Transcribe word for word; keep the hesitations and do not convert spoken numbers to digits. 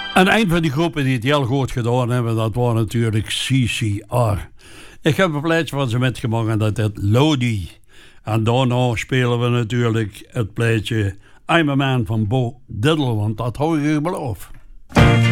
En een van die groepen die het heel goed gedaan hebben, dat was natuurlijk C C R. Ik heb een plaatje van ze metgemaakt en dat heet Lodi. En daarna spelen we natuurlijk het plaatje I'm a Man van Bo Diddley, want dat hou je beloofd.